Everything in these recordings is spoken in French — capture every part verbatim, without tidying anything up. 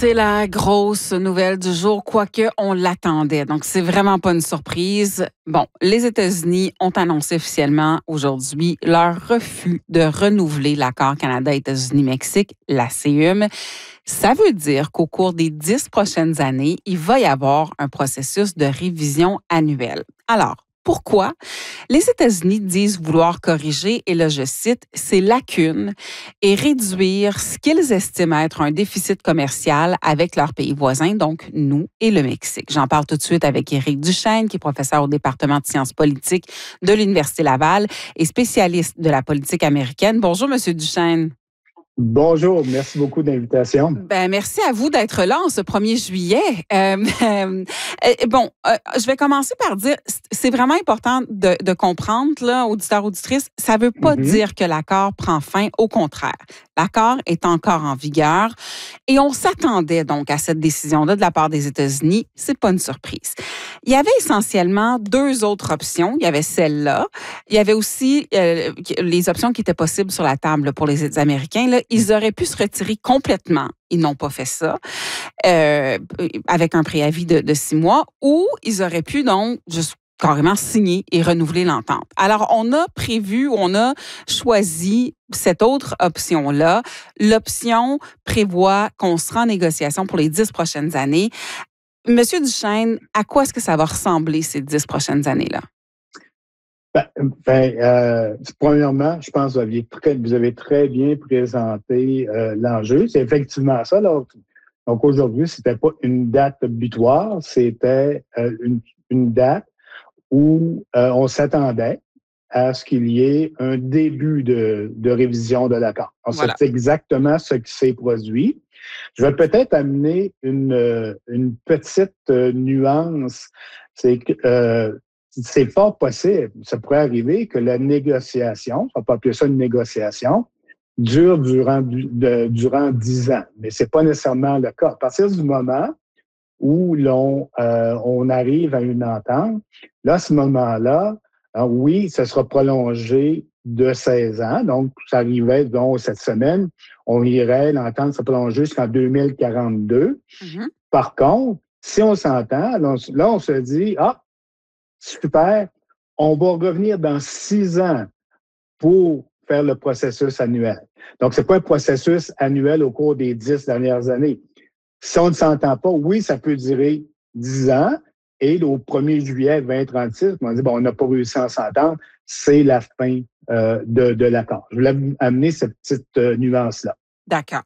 C'est la grosse nouvelle du jour, quoique on l'attendait. Donc, c'est vraiment pas une surprise. Bon, les États-Unis ont annoncé officiellement aujourd'hui leur refus de renouveler l'accord Canada-États-Unis-Mexique, la C E M. Ça veut dire qu'au cours des dix prochaines années, il va y avoir un processus de révision annuelle. Alors, pourquoi? Les États-Unis disent vouloir corriger, et là je cite, ces lacunes et réduire ce qu'ils estiment être un déficit commercial avec leurs pays voisins, donc nous et le Mexique. J'en parle tout de suite avec Éric Duchesne, qui est professeur au département de sciences politiques de l'Université Laval et spécialiste de la politique américaine. Bonjour, Monsieur Duchesne. Bonjour, merci beaucoup de l'invitation. Ben merci à vous d'être là en ce premier juillet. Euh, euh, bon, euh, je vais commencer par dire, c'est vraiment important de, de comprendre, là, auditeurs, auditrices, ça ne veut pas mm-hmm. dire que l'accord prend fin, au contraire. L'accord est encore en vigueur et on s'attendait donc à cette décision-là de la part des États-Unis. C'est pas une surprise. Il y avait essentiellement deux autres options. Il y avait celle-là. Il y avait aussi euh, les options qui étaient possibles sur la table pour les Américains. Là, ils auraient pu se retirer complètement. Ils n'ont pas fait ça, euh, avec un préavis de, de six mois, ou ils auraient pu donc juste carrément signer et renouveler l'entente. Alors, on a prévu, on a choisi cette autre option-là. L'option prévoit qu'on sera en négociation pour les dix prochaines années. Monsieur Duchesne, à quoi est-ce que ça va ressembler ces dix prochaines années-là? Ben, ben euh, premièrement, je pense que vous, aviez très, vous avez très bien présenté euh, l'enjeu. C'est effectivement ça. Là. Donc, aujourd'hui, c'était pas une date butoir, c'était euh, une, une date où euh, on s'attendait à ce qu'il y ait un début de, de révision de l'accord. Voilà. C'est exactement ce qui s'est produit. Je vais peut-être amener une, une petite nuance. C'est que euh, c'est fort possible, ça pourrait arriver que la négociation, on peut appeler ça une négociation, dure durant, de, durant dix ans. Mais c'est pas nécessairement le cas. À partir du moment où l'on euh, on arrive à une entente, là, à ce moment-là, hein, oui, ça sera prolongé de seize ans. Donc, ça arrivait, donc, cette semaine, on irait, l'entente sera prolongée jusqu'en deux mille quarante-deux. Mm-hmm. Par contre, si on s'entend, là, on, là, on se dit, ah, super, on va revenir dans six ans pour faire le processus annuel. Donc, c'est pas un processus annuel au cours des dix dernières années. Si on ne s'entend pas, oui, ça peut durer dix ans. Et au premier juillet deux mille trente-six, on dit, bon, on n'a pas réussi à s'entendre, c'est la fin euh, de, de l'accord. Je voulais amener cette petite euh, nuance-là. D'accord.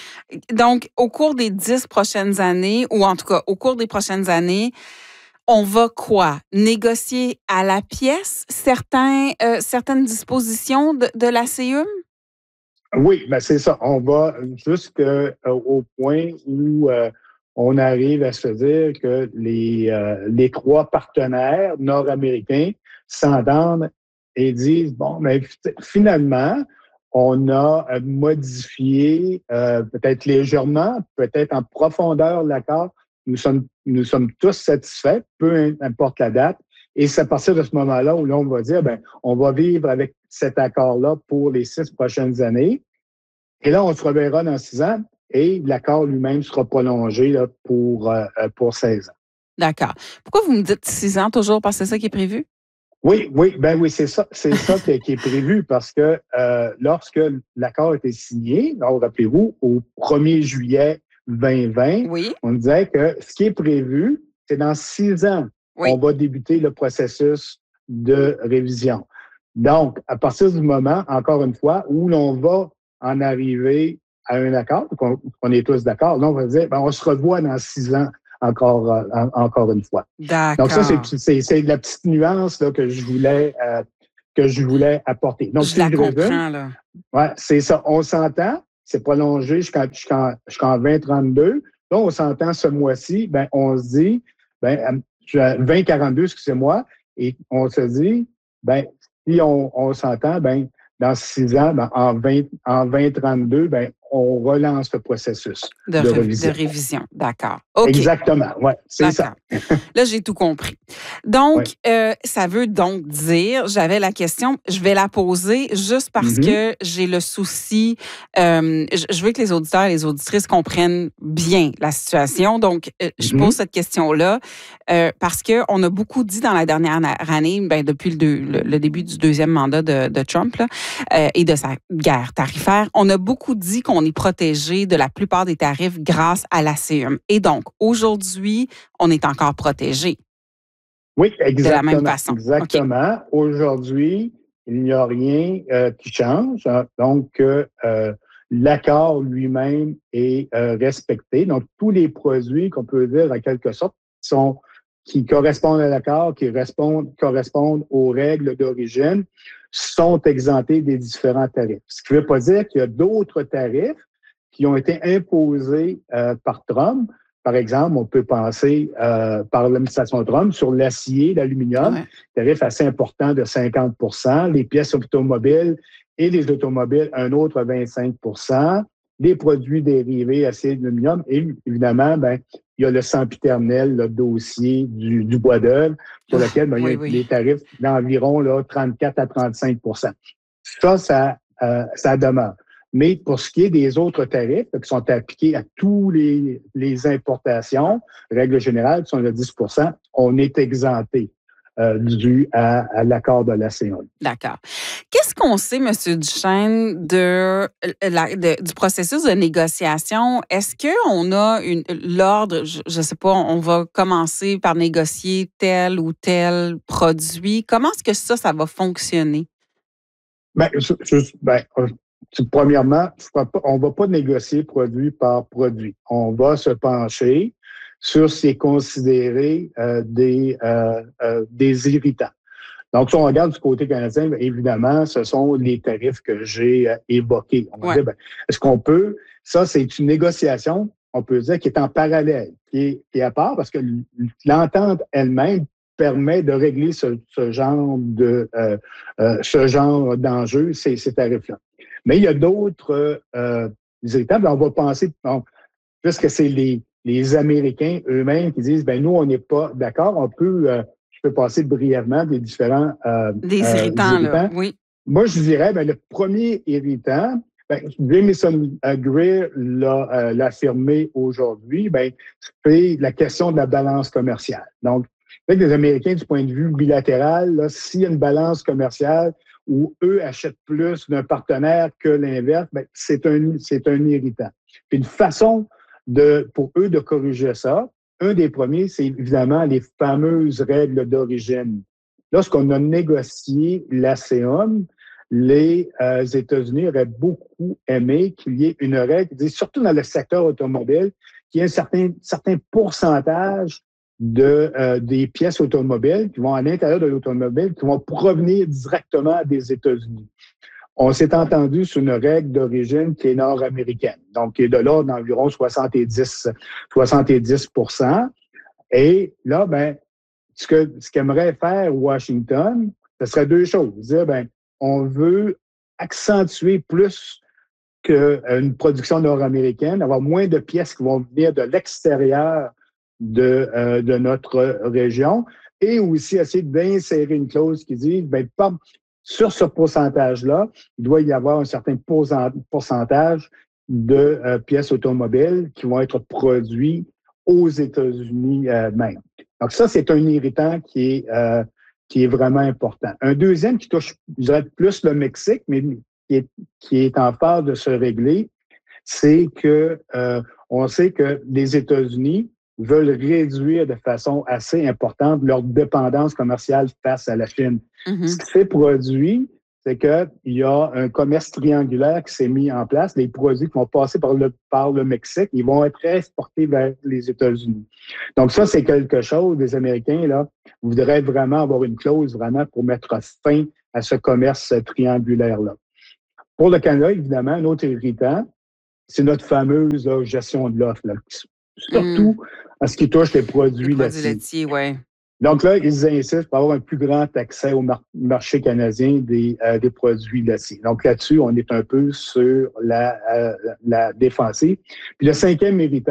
Donc, au cours des dix prochaines années, ou en tout cas, au cours des prochaines années, on va quoi? Négocier à la pièce certains, euh, certaines dispositions de, de la C E M? Oui, ben c'est ça. On va jusqu'au euh, point où euh, on arrive à se dire que les, euh, les trois partenaires nord-américains s'entendent et disent, bon, mais finalement, on a modifié euh, peut-être légèrement, peut-être en profondeur l'accord. Nous sommes, nous sommes tous satisfaits, peu importe la date. Et c'est à partir de ce moment-là où l'on va dire, ben, on va vivre avec cet accord-là pour les six prochaines années. Et là, on se reverra dans six ans et l'accord lui-même sera prolongé là, pour, euh, pour seize ans. D'accord. Pourquoi vous me dites six ans toujours? Parce que c'est ça qui est prévu? Oui, oui, ben oui, c'est ça, c'est ça qui, qui est prévu parce que euh, lorsque l'accord a été signé, alors rappelez-vous, au premier juillet vingt vingt, oui. On disait que ce qui est prévu, c'est dans six ans, oui. On va débuter le processus de révision. Donc, à partir du moment, encore une fois, où l'on va en arriver à un accord, qu'on, qu'on est tous d'accord, là, on va dire, ben, on se revoit dans six ans. Encore, euh, encore une fois. D'accord. Donc ça, c'est, c'est, c'est la petite nuance là, que je voulais euh, que je voulais apporter. Donc, je si la je comprends, résume, là. Ouais, c'est ça. On s'entend, c'est prolongé jusqu'en, jusqu'en, jusqu'en vingt trente-deux. Là, on s'entend ce mois-ci, ben, on se dit, ben, vingt quarante-deux, excusez-moi, et on se dit, ben, si on, on s'entend, ben, dans six ans, ben, en, vingt, en vingt trente-deux, ben, on relance le processus de, de ré- révision. De révision, d'accord. OK. Exactement, oui, c'est ça. Là, j'ai tout compris. Donc, ouais. euh, ça veut donc dire, j'avais la question, je vais la poser juste parce mm-hmm. que j'ai le souci, euh, je, je veux que les auditeurs et les auditrices comprennent bien la situation. Donc, euh, je mm-hmm. pose cette question-là euh, parce qu'on a beaucoup dit dans la dernière année, ben, depuis le, deux, le, le début du deuxième mandat de, de Trump là, euh, et de sa guerre tarifaire, on a beaucoup dit qu'on est protégé de la plupart des tarifs grâce à l'A C E M. Et donc, aujourd'hui, on est encore protégé. Oui, exactement. De la même façon. Exactement. Okay. Aujourd'hui, il n'y a rien euh, qui change. Donc, euh, l'accord lui-même est euh, respecté. Donc, tous les produits qu'on peut dire en quelque sorte sont qui correspondent à l'accord, qui correspondent, correspondent aux règles d'origine, sont exemptés des différents tarifs. Ce qui ne veut pas dire qu'il y a d'autres tarifs qui ont été imposés euh, par Trump. Par exemple, on peut penser euh, par l'administration Trump sur l'acier, l'aluminium, ouais. tarif assez important de cinquante pour cent, les pièces automobiles et les automobiles, un autre vingt-cinq pour cent, les produits dérivés acier d'aluminium et évidemment, ben, il y a le sempiternel, le dossier du, du bois d'œuvre sur lequel ben, oui, il y a oui. des tarifs d'environ là, trente-quatre à trente-cinq pour cent. Ça, ça, euh, ça demeure. Mais pour ce qui est des autres tarifs qui sont appliqués à tous les, les importations, règle générale, qui sont de dix pour cent, on est exempté euh, dû à, à l'accord de l'A C E M. D'accord. Qu'est-ce qu'on sait, M. Duchesne, de, la, de, du processus de négociation? Est-ce qu'on a une, l'ordre, je ne sais pas, on va commencer par négocier tel ou tel produit? Comment est-ce que ça, ça va fonctionner? Bien, je, je, ben, premièrement, on ne va pas négocier produit par produit. On va se pencher sur ce qui est considéré euh, des, euh, euh, des irritants. Donc, si on regarde du côté canadien, bien, évidemment, ce sont les tarifs que j'ai euh, évoqués. On va ouais. dire, bien, est-ce qu'on peut, ça, c'est une négociation, on peut dire, qui est en parallèle, qui est, qui est à part, parce que l'entente elle-même permet de régler ce, ce genre de euh, euh, ce genre d'enjeux, ces, ces tarifs-là. Mais il y a d'autres euh, irritants. On va penser, bon, puisque c'est les, les Américains eux-mêmes qui disent, ben nous, on n'est pas d'accord, on peut, euh, je peux passer brièvement des différents euh, des irritants, euh, irritants. Là, oui. Moi, je dirais, ben le premier irritant, ben, Jamieson Greer l'a, euh, l'a affirmé aujourd'hui, ben c'est la question de la balance commerciale. Donc, avec les Américains, du point de vue bilatéral, là, s'il y a une balance commerciale où eux achètent plus d'un partenaire que l'inverse, ben, c'est un, c'est un irritant. Puis une façon de, pour eux de corriger ça, un des premiers, c'est évidemment les fameuses règles d'origine. Lorsqu'on a négocié l'A C E M, les euh, États-Unis auraient beaucoup aimé qu'il y ait une règle qui dit, surtout dans le secteur automobile, qu'il y ait un certain, certain pourcentage de euh, des pièces automobiles qui vont à l'intérieur de l'automobile, qui vont provenir directement des États-Unis. On s'est entendu sur une règle d'origine qui est nord-américaine, donc qui est de l'ordre d'environ soixante-dix pour cent. Et là, ben, ce que ce qu'aimerait faire Washington, ce serait deux choses. Dire, ben, on veut accentuer plus qu'une production nord-américaine, avoir moins de pièces qui vont venir de l'extérieur de, euh, de notre région, et aussi essayer d'insérer une clause qui dit, ben, pas, sur ce pourcentage-là, il doit y avoir un certain pourcentage de euh, pièces automobiles qui vont être produites aux États-Unis euh, même. Donc ça, c'est un irritant qui est, euh, qui est vraiment important. Un deuxième qui touche, je dirais, plus le Mexique, mais qui est, qui est en phase de se régler, c'est que euh, on sait que les États-Unis veulent réduire de façon assez importante leur dépendance commerciale face à la Chine. Mm-hmm. Ce qui s'est produit, c'est qu'il y a un commerce triangulaire qui s'est mis en place. Les produits qui vont passer par le, par le Mexique, ils vont être exportés vers les États-Unis. Donc ça, c'est quelque chose, les Américains, là, voudraient vraiment avoir une clause vraiment pour mettre fin à ce commerce triangulaire-là. Pour le Canada, évidemment, un autre irritant, c'est notre fameuse là, gestion de l'offre, là. Surtout mm. en ce qui touche les produits, les produits laitiers. laitiers, ouais. Donc là, ils insistent pour avoir un plus grand accès au mar- marché canadien des, euh, des produits laitiers. Donc là-dessus, on est un peu sur la, euh, la défensive. Puis le cinquième irritant,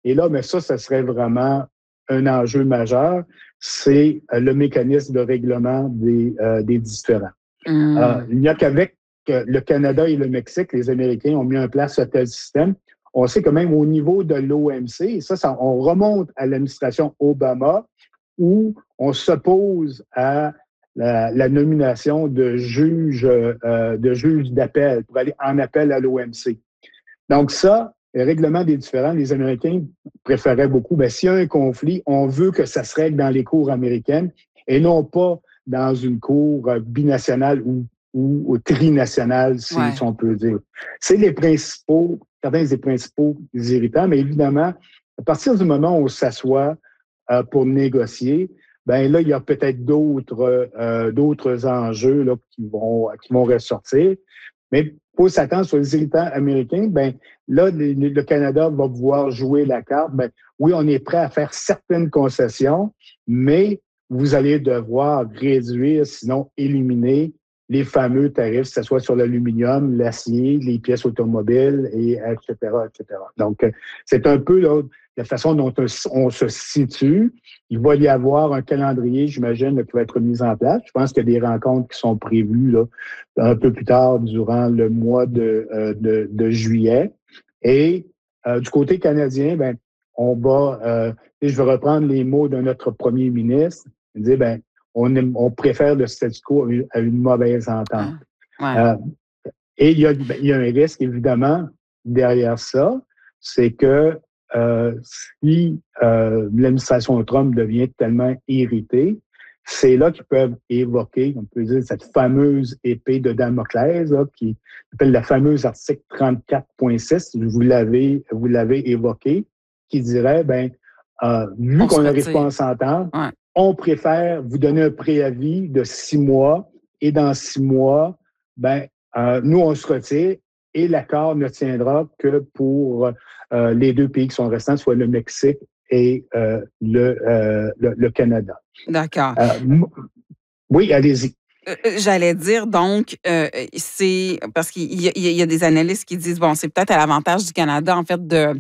Et là, mais ça, ça serait vraiment un enjeu majeur, c'est euh, le mécanisme de règlement des, euh, des différends. Euh, Mmh. il n'y a qu'avec euh, le Canada et le Mexique, les Américains ont mis en place un tel système. On sait que même au niveau de l'O M C, et ça, ça, on remonte à l'administration Obama, où on s'oppose à la, la nomination de juges euh, de juges d'appel pour aller en appel à l'O M C. Donc ça, le règlement des différends, les Américains préféraient beaucoup, bien, s'il y a un conflit, on veut que ça se règle dans les cours américaines et non pas dans une cour binationale ou, ou, ou trinationale, si, Ouais. si on peut dire. C'est les principaux, certains des principaux irritants, mais évidemment, à partir du moment où on s'assoit euh, pour négocier, ben là, il y a peut-être d'autres euh, d'autres enjeux là, qui vont qui vont ressortir. Mais pour s'attendre sur les irritants américains, ben là, le, le Canada va pouvoir jouer la carte. Ben oui, on est prêt à faire certaines concessions, mais vous allez devoir réduire, sinon éliminer les fameux tarifs, que ce soit sur l'aluminium, l'acier, les pièces automobiles, et et cetera, et cetera. Donc, c'est un peu là, la façon dont on se situe. Il va y avoir un calendrier, j'imagine, qui va être mis en place. Je pense qu'il y a des rencontres qui sont prévues là, un peu plus tard durant le mois de, euh, de, de juillet. Et euh, du côté canadien, ben, on va, euh, je vais reprendre les mots de notre premier ministre, dire, ben, on, aime, on préfère le statu quo à une mauvaise entente. Ah, ouais. Euh, et il y, a, ben, il y a un risque, évidemment, derrière ça, c'est que euh, si euh, l'administration Trump devient tellement irritée, c'est là qu'ils peuvent évoquer, on peut dire, cette fameuse épée de Damoclès, là, qui s'appelle la fameuse article trente-quatre point six, vous l'avez, vous l'avez évoqué, qui dirait, ben, euh, vu On se qu'on n'arrive pas retire. à s'entendre, Ouais. on préfère vous donner un préavis de six mois et dans six mois, ben, euh, nous, on se retire et l'accord ne tiendra que pour euh, les deux pays qui sont restants, soit le Mexique et euh, le, euh, le, le Canada. D'accord. Euh, oui, allez-y. Euh, J'allais dire, donc, euh, c'est parce qu'il y, y, y a des analystes qui disent, bon, c'est peut-être à l'avantage du Canada, en fait, de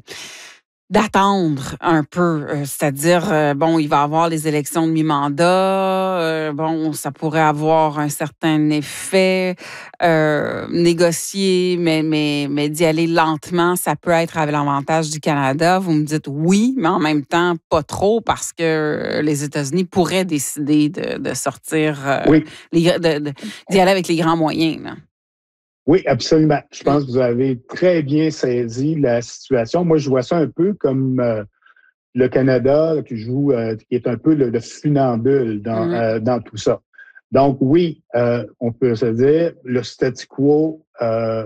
d'attendre un peu, euh, c'est-à-dire, euh, bon, il va y avoir les élections de mi-mandat, euh, bon, ça pourrait avoir un certain effet, euh, négocier, mais, mais, mais d'y aller lentement, ça peut être à l'avantage du Canada. Vous me dites oui, mais en même temps, pas trop, parce que les États-Unis pourraient décider de, de sortir, euh, Oui. les, de, de, d'y aller avec les grands moyens, là. Oui, absolument. Je pense que vous avez très bien saisi la situation. Moi, je vois ça un peu comme euh, le Canada qui joue, euh, qui est un peu le, le funambule dans, Mm. euh, dans tout ça. Donc, oui, euh, on peut se dire, le statu quo, euh,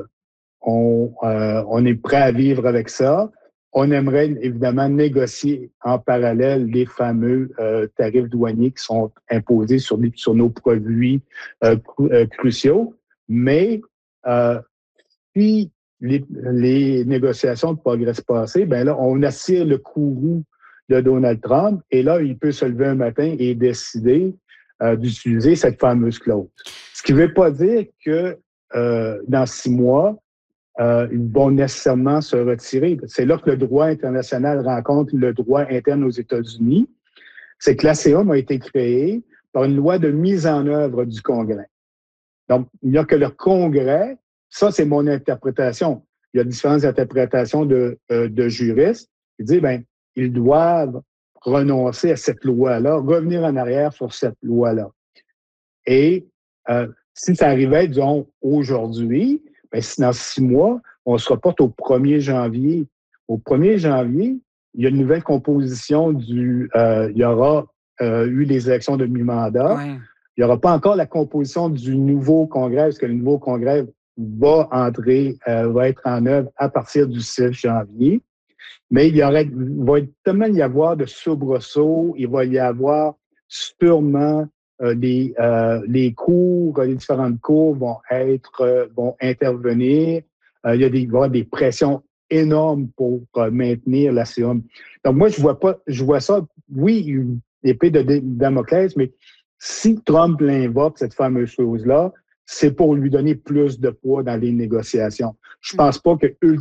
on, euh, on est prêt à vivre avec ça. On aimerait évidemment négocier en parallèle les fameux euh, tarifs douaniers qui sont imposés sur, les, sur nos produits euh, cru, euh, cruciaux, mais euh, si les, les négociations ne progressent pas assez, ben là, on attire le courroux de Donald Trump et là, il peut se lever un matin et décider euh, d'utiliser cette fameuse clause. Ce qui ne veut pas dire que euh, dans six mois, euh, ils vont nécessairement se retirer. C'est là que le droit international rencontre le droit interne aux États-Unis. C'est que l'A C E M a été créé par une loi de mise en œuvre du Congrès. Donc, il n'y a que le Congrès, ça c'est mon interprétation. Il y a différentes interprétations de, euh, de juristes qui disent, ben, ils doivent renoncer à cette loi-là, revenir en arrière sur cette loi-là. Et euh, si ça arrivait, disons, aujourd'hui, ben, si dans six mois, on se reporte au premier janvier. Au premier janvier, il y a une nouvelle composition du... Euh, il y aura euh, eu les élections de mi-mandat. Ouais. Il n'y aura pas encore la composition du nouveau Congrès, parce que le nouveau Congrès va entrer, euh, va être en œuvre à partir du six janvier. Mais il y aurait, il va tellement y avoir de soubresauts, il va y avoir sûrement euh, des, euh, les cours, les différentes cours vont être, euh, vont intervenir. Euh, il y a des, il va y avoir des pressions énormes pour euh, maintenir l'A C E M. Donc moi, je vois pas, je vois ça, oui, une épée de Damoclès, mais si Trump l'invoque, cette fameuse chose-là, c'est pour lui donner plus de poids dans les négociations. Je pense pas que